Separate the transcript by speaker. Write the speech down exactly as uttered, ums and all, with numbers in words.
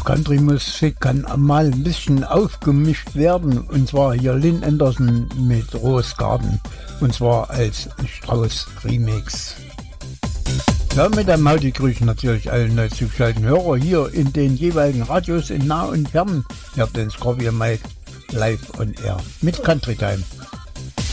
Speaker 1: Country-Musik kann mal ein bisschen aufgemischt werden, und zwar hier Lynn Anderson mit Rose Garden, und zwar als Strauß-Remix. Damit erneut die Grüße natürlich allen neu zugeschalteten Hörer hier in den jeweiligen Radios in nah und fern. Ihr habt den Scorpion Mike live on air mit Country Time.